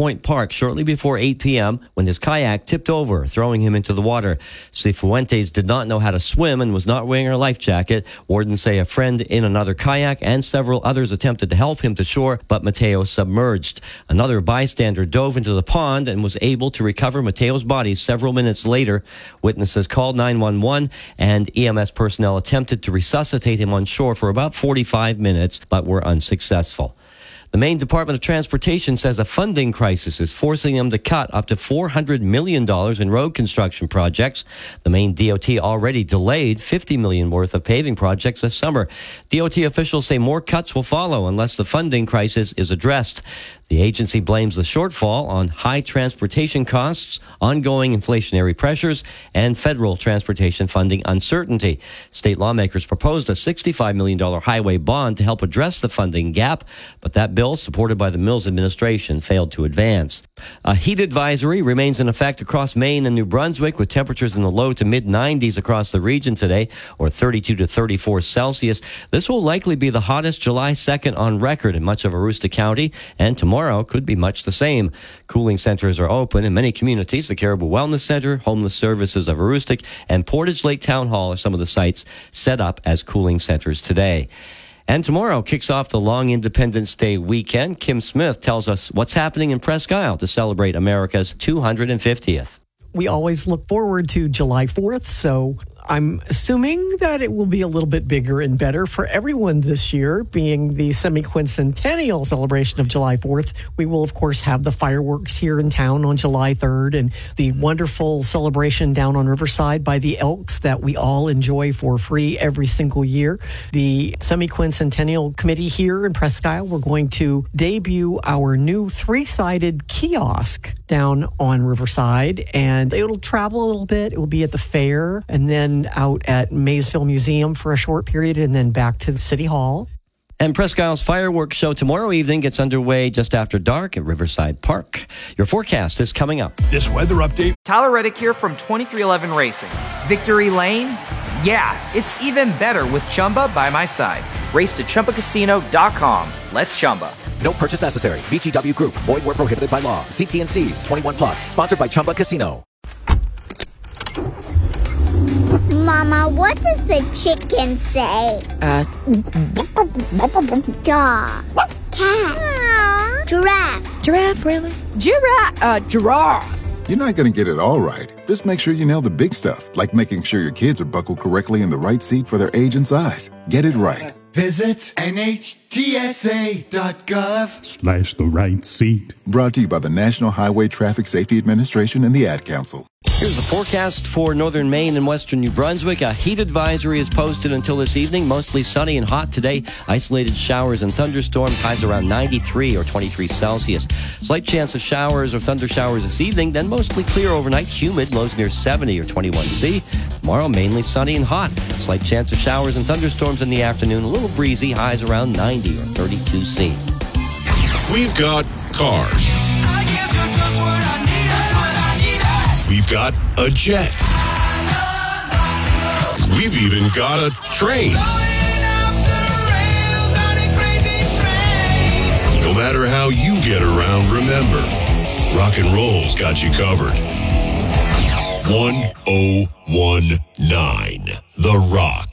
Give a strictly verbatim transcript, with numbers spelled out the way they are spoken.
Point Park shortly before eight p.m. when his kayak tipped over, throwing him into the water. Cifuentes did not know how to swim and was not wearing a life jacket. Wardens say a friend in another kayak and several others attempted to help him to shore, but Mateo submerged. Another bystander dove into the pond and was able to recover Mateo's body several minutes later. Witnesses called nine one one, and E M S personnel attempted to resuscitate him on shore for about forty-five minutes, but were unsuccessful. The Maine Department of Transportation says a funding crisis is forcing them to cut up to four hundred million dollars in road construction projects. The Maine D O T already delayed fifty million dollars worth of paving projects this summer. D O T officials say more cuts will follow unless the funding crisis is addressed. The agency blames the shortfall on high transportation costs, ongoing inflationary pressures, and federal transportation funding uncertainty. State lawmakers proposed a sixty-five million dollars highway bond to help address the funding gap, but that bill, supported by the Mills administration, failed to advance. A heat advisory remains in effect across Maine and New Brunswick, with temperatures in the low to mid nineties across the region today, or thirty-two to thirty-four Celsius. This will likely be the hottest July second on record in much of Aroostook County, and tomorrow could be much the same. Cooling centers are open in many communities. The Caribou Wellness Center, Homeless Services of Aroostook, and Portage Lake Town Hall are some of the sites set up as cooling centers today. And tomorrow kicks off the long Independence Day weekend. Kim Smith tells us what's happening in Presque Isle to celebrate America's two hundred fiftieth. We always look forward to July fourth, so I'm assuming that it will be a little bit bigger and better for everyone this year, being the semi-quincentennial celebration of July fourth. We will, of course, have the fireworks here in town on July third and the wonderful celebration down on Riverside by the Elks that we all enjoy for free every single year. The semi-quincentennial committee here in Presque Isle, we're going to debut our new three-sided kiosk down on Riverside, and it'll travel a little bit. It will be at the fair, and then out at Maysville Museum for a short period, and then back to City Hall. And Presque Isle's fireworks show tomorrow evening gets underway just after dark at Riverside Park. Your forecast is coming up. This weather update. Tyler Reddick here from twenty-three eleven Racing. Victory Lane? Yeah, it's even better with Chumba by my side. Race to Chumba Casino dot com. Let's Chumba. No purchase necessary. V G W Group. Void where prohibited by law. See T and C's. twenty-one plus. Sponsored by Chumba Casino. Mama, what does the chicken say? Uh. Dog. Cat. Giraffe. Giraffe, really? Giraffe. Uh, giraffe. You're not going to get it all right. Just make sure you nail the big stuff, like making sure your kids are buckled correctly in the right seat for their age and size. Get it right. Visit N H T S A dot gov slash the right seat. Brought to you by the National Highway Traffic Safety Administration and the Ad Council. Here's the forecast for northern Maine and western New Brunswick. A heat advisory is posted until this evening. Mostly sunny and hot today. Isolated showers and thunderstorms. Highs around ninety-three or twenty-three Celsius. Slight chance of showers or thunder showers this evening. Then mostly clear overnight. Humid. Lows near seventy or twenty-one C. Tomorrow mainly sunny and hot. Slight chance of showers and thunderstorms in the afternoon. A little breezy. Highs around ninety or thirty-two C. We've got cars. I guess you're just what I need. That's what I needed. We've got a jet. We've even got a train. No matter how you get around, remember, rock and roll's got you covered. one oh one nine The Rock.